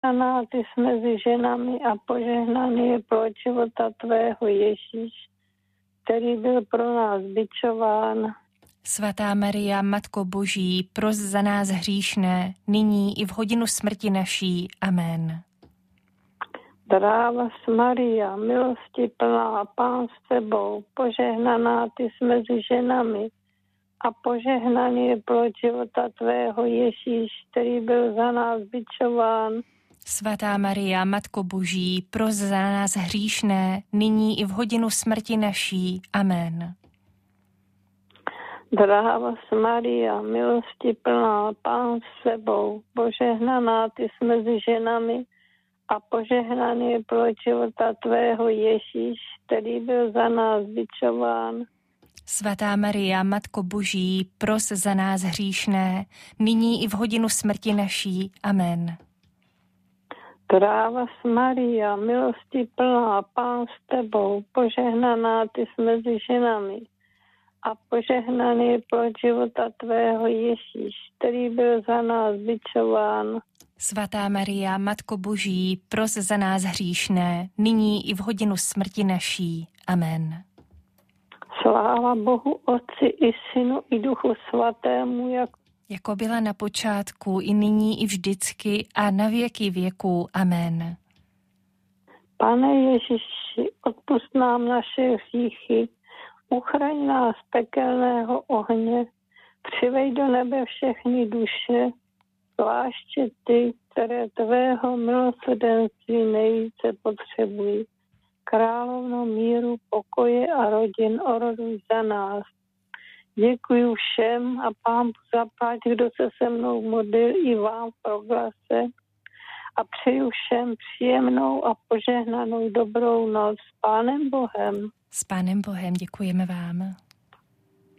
požehnaná ty jsi mezi ženami a požehnaný je plod života tvého Ježíš, který byl pro nás bičován. Svatá Maria, Matko Boží, pros za nás hříšné, nyní i v hodinu smrti naší. Amen. Zdráva Maria, milosti plná, Pán s tebou, požehnaná ty jsi mezi ženami a požehnaný je plod života tvého Ježíš, který byl za nás bičován. Svatá Maria, Matko Boží, pros za nás hříšné, nyní i v hodinu smrti naší. Amen. Zdráva Maria, milosti plná, Pán s tebou, požehnaná ty jsi mezi ženami a požehnaný je plod života tvého Ježíš, který byl za nás bičován. Svatá Maria, Matko Boží, pros za nás hříšné, nyní i v hodinu smrti naší. Amen. Zdráva Maria, milosti plná, Pán s tebou, požehnaná ty jsi mezi ženami a požehnaný je plod života tvého Ježíš, který byl za nás bičován. Svatá Maria, Matko Boží, pros za nás hříšné, nyní i v hodinu smrti naší. Amen. Sláva Bohu Otci i Synu i Duchu Svatému, jako byla na počátku, i nyní, i vždycky a na věky věků. Amen. Pane Ježíši, odpusť nám naše hříchy, uchraň nás z pekelného ohně, přivej do nebe všechny duše, zvláště ty, které tvého milosrdenství nejvíce potřebují. Královno míru, pokoje a rodin, oroduj za nás. Děkuji všem a Pán zaplať, kdo se mnou modlil, i vám v proglase. A přeju všem příjemnou a požehnanou dobrou noc. S Pánem Bohem. S Pánem Bohem, děkujeme vám.